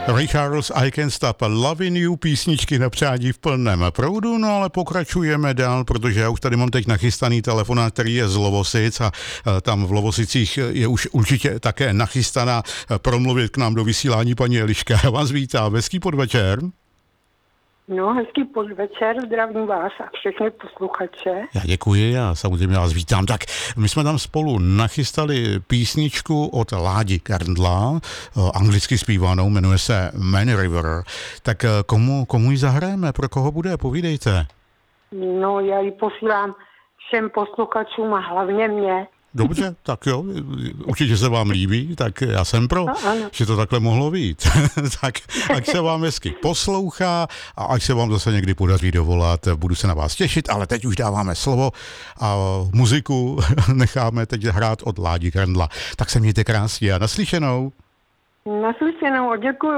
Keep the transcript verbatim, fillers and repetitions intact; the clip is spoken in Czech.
Ray Charles, I Can't Stop Loving You, písničky na přání v plném proudu, no ale pokračujeme dál, protože já už tady mám teď nachystaný telefonát, který je z Lovosic a tam v Lovosicích je už určitě také nachystaná promluvit k nám do vysílání paní Eliška. Já vás vítám, hezký podvečer. No, hezký podvečer, zdravím vás a všechny posluchače. Já děkuji a samozřejmě vás vítám. Tak my jsme tam spolu nachystali písničku od Ládi Garndla, anglicky zpívanou, jmenuje se Man River. Tak komu, komu ji zahrajeme, pro koho bude, povídejte. No, já ji posílám všem posluchačům a hlavně mě. Dobře, tak jo, určitě se vám líbí, tak já jsem pro, no, že to takhle mohlo být. Tak ať se vám hezky poslouchá a ať se vám zase někdy podaří dovolat, budu se na vás těšit, ale teď už dáváme slovo a muziku necháme teď hrát od Ládi Garndla. Tak se mějte krásně a naslyšenou. Naslyšenou, děkuju.